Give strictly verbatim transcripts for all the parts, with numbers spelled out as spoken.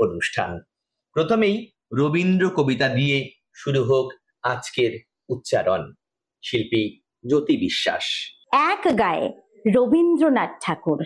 অনুষ্ঠান। প্রথমেই রবীন্দ্র কবিতা দিয়ে শুরু হোক আজকের উচ্চারণ। শিল্পী জ্যোতি বিশ্বাস। এক গায়ে রবীন্দ্রনাথ ঠাকুর।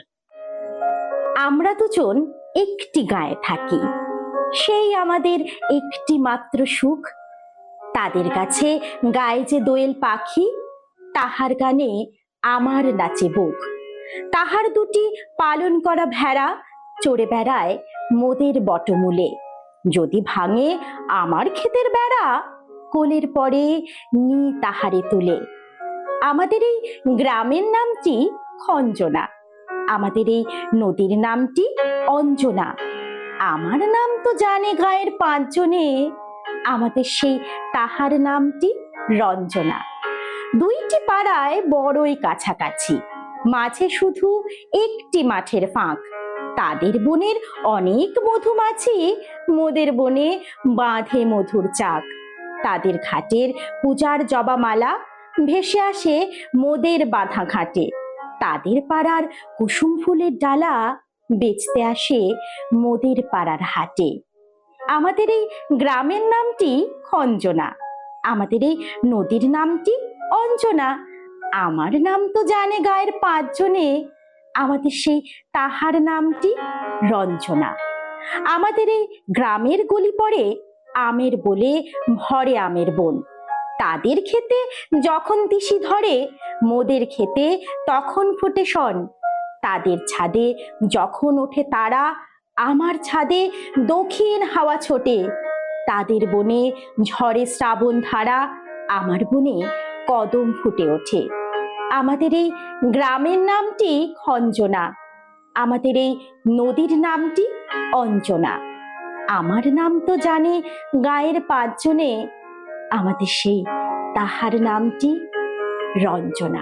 আমরা দুজন একটি গায়ে থাকি, সেই আমাদের একটি মাত্র সুখ। তাদের কাছে গায়ে যে দোয়েল পাখি, তাহার গানে আমার নাচে বুক। তাহার দুটি পালন করা ভেড়া চড়ে বেড়ায় মোদের বটমূলে। যদি ভাঙে আমার ক্ষেতের বেড়া, কোলের পরে নি তাহারে তুলে। আমাদের এই গ্রামের নামটি খঞ্জনা, আমাদের এই নদীর নামটি অঞ্জনা। আমার নাম তো জানে গায়ের পাঁচজনে, আমাদের সেই তাহার নামটি রঞ্জনা। দুইটি পাড়ায় বড়ই কাছাকাছি, মাঝে শুধু একটি মাঠের ফাঁক। তাদের বনের অনেক মধুমাছি, মোদের বনে বাঁধে মধুর চাক। তাদের ঘাটের পূজার জবামালা ভেসে আসে মোদের বাঁধা ঘাটে। তাদের পাড়ার কুসুম ফুলের ডালা বেচতে আসে মোদের পাড়ার হাটে। আমাদের এই গ্রামের নামটি খঞ্জনা, আমাদের এই নদীর নামটি অঞ্জনা। আমার নাম তো জানে গায়ের পাঁচজনে, আমাদের সেই তাহার নামটি রঞ্জনা। আমাদের এই গ্রামের গলি পড়ে আমের বলে ভরে আমের বন। তাদের খেতে যখন তিসি ধরে, মোদের খেতে তখন ফোটে শন। তাদের ছাদে যখন ওঠে তারা, আমার ছাদে দক্ষিণ হাওয়া ছোটে। তাদের বনে ঝরে শ্রাবণ ধারা, আমার বনে কদম ফুটে ওঠে। আমাদের এই গ্রামের নামটি খঞ্জনা, আমাদের এই নদীর নামটি অঞ্জনা। আমার নাম তো জানে গায়ের পাঁচজনে, আমাদের সেই তাহার নামটি রঞ্জনা।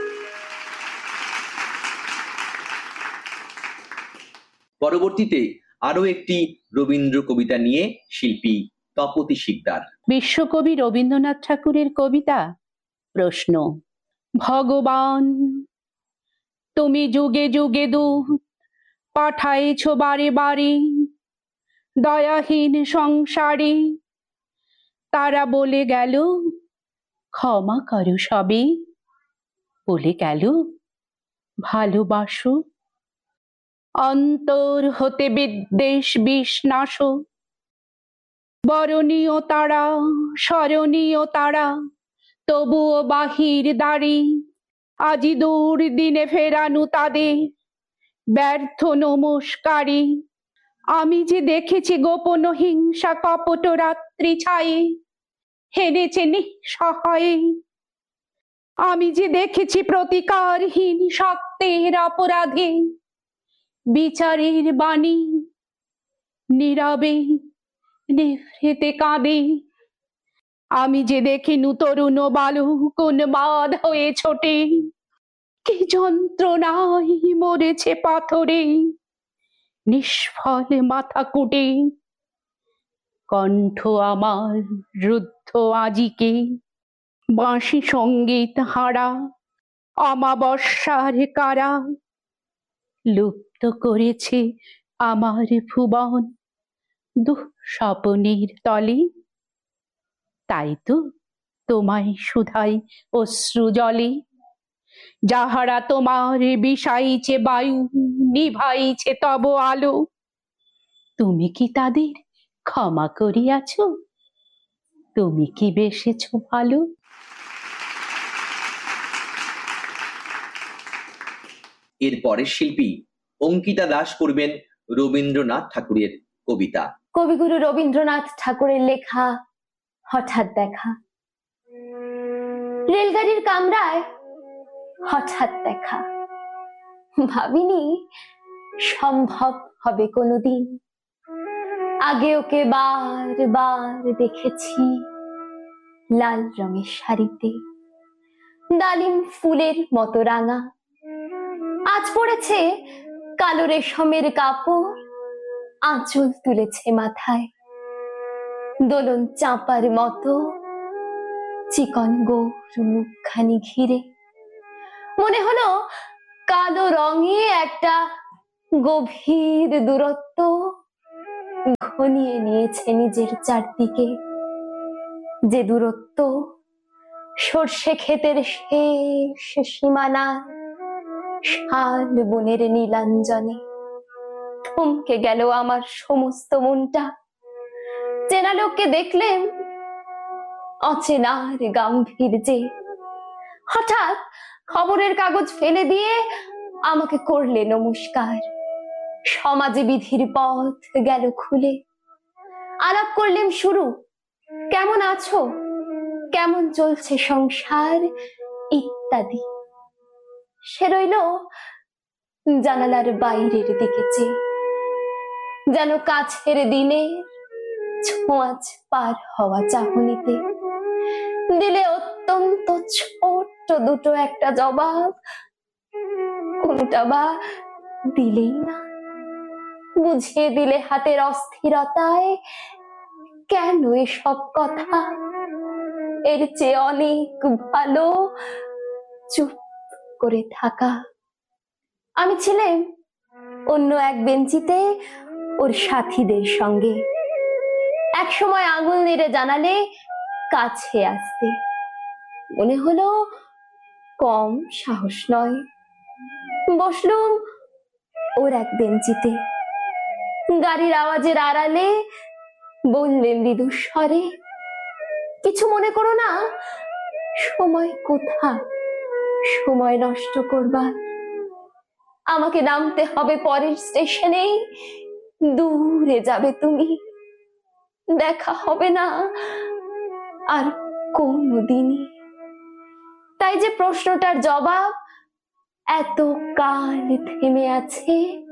পরবর্তীতে আরো একটি রবীন্দ্র কবিতা নিয়ে শিল্পী তপতী শিকদার। বিশ্বকবি রবীন্দ্রনাথ ঠাকুরের কবিতা প্রশ্ন। ভগবান তুমি যুগে যুগে দূত পাঠাইছ বারে বারে, দয়াহীন সংসারে তারা বলে গেল ক্ষমা করো সবে। বলে গেল ভালোবাসো, অন্তর হতে বিদ্বেষ বিষ নাশ। বরণীয় তারা স্মরণীয় তারা, তবুও বাহির দ্বারে আজি দূর দিনে ফেরানু তাদের ব্যর্থ নমস্কারে। আমি যে দেখেছি গোপন হিংসা কপট রাত্রি ছায়ে হেনেছে নিঃসহায়ে। আমি যে দেখেছি প্রতিকারহীন সত্যের অপরাধে বিচারের বাণী নীরবে নিভৃতে কাঁদে। আমি যে দেখিনু তরুণ বালক উন্মাদ হয়ে ছোটে, কি যন্ত্রণায় মরেছে পাথরে নিষ্ফল মাথা কুটে। কণ্ঠ আমার রুদ্ধ আজিকে বাঁশি সঙ্গীত হারা, অমাবস্যার কারা লুপ্ত করেছে আমার ভুবন দুঃস্বপ্নের তলে। তাই তো তোমায় শুধাই অশ্রু জলে, যাহারা তোমার বিষাইছে বায়ু নিভাইছে তব আলো। তুমি কি তাদের ক্ষমা করিয়াছ? তুমি কি বেসেছ ভালো? এর পরের শিল্পী অঙ্কিতা দাস করবেন রবীন্দ্রনাথ ঠাকুরের কবিতা। কবিগুরু রবীন্দ্রনাথ ঠাকুরের লেখা হঠাৎ দেখা। রেলগাড়ির কামরায় হঠাৎ দেখা, ভাবিনি সম্ভব হবে কোনোদিন। আগে ওকে বার বার দেখেছি লাল রঙের শাড়িতে, ডালিম ফুলের মতো রাঙা। আজ পড়েছে কালো রেশমের কাপড়, আঁচল তুলেছে মাথায়, দোলন চাঁপার মতো চিকন গৌর মুখখানি ঘিরে। মনে হলো কালো রঙে একটা গভীর দূরত্ব ঘনিয়ে নিয়েছে নিজের চারদিকে, যে দূরত্ব সর্ষে ক্ষেতের শেষ সীমানা শাল বনের নীলাঞ্জনে। থমকে গেল আমার সমস্ত মনটা। চেনা লোককে দেখলেন অচেনার গাম্ভীর্যে। হঠাৎ খবরের কাগজ ফেলে দিয়ে আমাকে করলে নমস্কার। সমাজে বিধির পথ গেল খুলে। আলাপ করলেন শুরু, কেমন আছো, কেমন চলছে সংসার ইত্যাদি। সে রইল জানালার বাইরের দিকে চেয়ে, যেন কাছের দিনের ছোঁয়াচ পার হওয়া চাহনিতে। দিলে অত্যন্ত ছোট্ট দুটো একটা জবাব, কোনটা বা দিলেই না। বুঝিয়ে দিলে হাতের অস্থিরতায় কেন এসব কথা, এর চেয়ে অনেক ভালো চুপ করে থাকা। আমি ছিলাম অন্য এক বেঞ্চিতে ওর সাথীদের সঙ্গে। এক সময় আঙুল নেড়ে জানালে কাছে আসতে। মনে হলো কম সাহস নয়। বসলুম ওর এক বেঞ্চিতে। গাড়ির আওয়াজের আড়ালে বললেন মৃদু স্বরে, কিছু মনে করো না, সময় কোথা সময় নষ্ট করবার। আমাকে নামতে হবে পরের স্টেশনেই, দূরে যাবে তুমি, দেখা হবে না আর কোনদিনই। তাই যে প্রশ্নটার জবাব এত কাল থেমে আছে,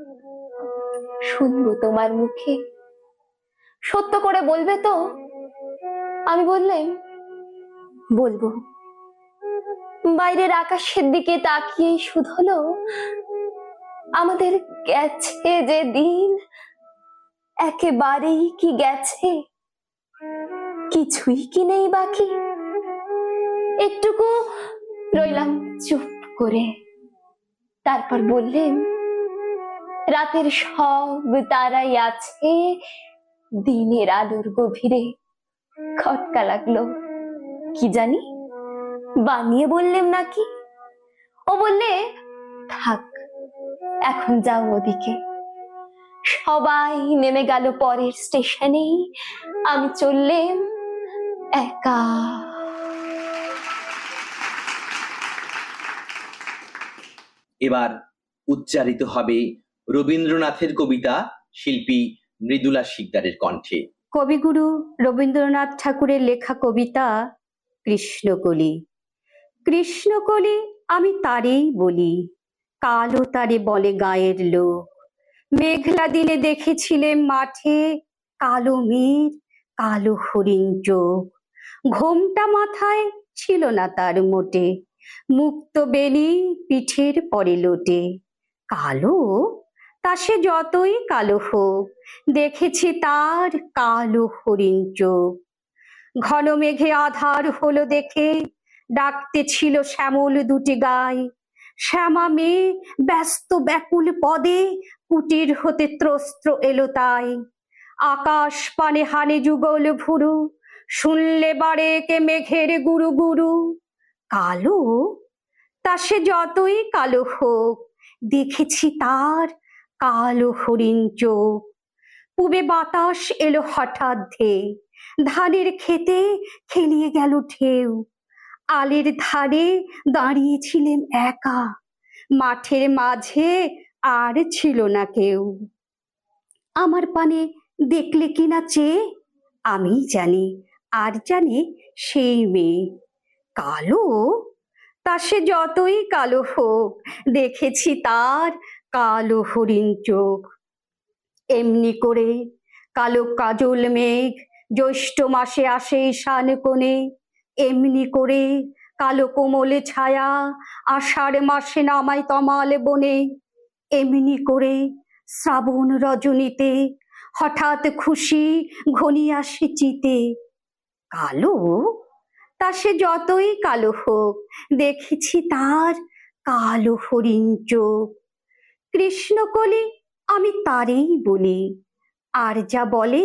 শুনবো তোমার মুখে। সত্য করে বলবে তো? আমি বললাম বলবো। বাইরের আকাশের দিকে তাকিয়ে শুধলো, আমাদের গেছে যে দিন একেবারেই কি গেছে, কিছুই কি নেই বাকি। একটুকু রইলাম চুপ করে। তারপর বললেন, রাতের সব তারাই আছে দিনের আলোর গভীরে। খটকা লাগলো, কি জানি বানিয়ে বললেন নাকি। ও বললে, থাক এখন যাও ওদিকে। সবাই নেমে গেল পরের স্টেশনেই, আমি চললেম একা। এবার উচ্চারিত হবে রবীন্দ্রনাথের কবিতা শিল্পী মৃদুলা শিকদারের কণ্ঠে। কবিগুরু রবীন্দ্রনাথ ঠাকুরের লেখা কবিতা কৃষ্ণকলি। কৃষ্ণকলি আমি তারেই বলি, কালো তারে বলে গায়ের লোক। মেঘলা দিনে দেখেছিলেন মাঠে, কালো মেঘ কালো হরিণ চোখ। ঘোমটা মাথায় ছিল না তার মোটে, মুক্ত বেনি পিঠের পরে লোটে। কালো তা সে যতই কালো হোক, দেখেছি তার কালো হরিণ চোখ। ঘন মেঘে আধার হলো দেখে, ডাকতে ছিল শ্যামল দুটি গায়ে। শ্যামা মেয়ে ব্যস্ত ব্যাকুল পদে, কুটির হতে ত্রস্ত্র এলো তাই। আকাশ পানে হানে যুগল ভুরু, শুনলে বারে কে মেঘের গুরু গুরু। কালো তা সে যতই কালো হোক, দেখেছি তার কালো হরিণ চোখ। পূবে বাতাস এলো হঠাৎ ধেয়ে, ধানের খেতে খেলিয়ে গেল ঢেউ। আলের ধারে দাঁড়িয়েছিলেন একা, মাঠের মাঝে আর ছিল না কেউ। আমার পানে দেখলে কিনা চেয়ে, আমি জানি আর জানে সেই মেয়ে। কালো তা সে যতই কালো হোক, দেখেছি তার কালো হরিণ চোখ। এমনি করে কালো কাজল মেঘ জ্যৈষ্ঠ মাসে আসে ঈশান কোণে। এমনি করে কালো কোমলে ছায়া আষাঢ় মাসে নামায় তমাল বনে। এমনি করে শ্রাবণ রজনীতে হঠাৎ খুশি ঘনিয়ে আসে চিতে। কালো তা সে যতই কালো হোক, দেখেছি তার কালো হরিণ চোখ। কৃষ্ণকলি আমি তারেই বলি, আর যা বলে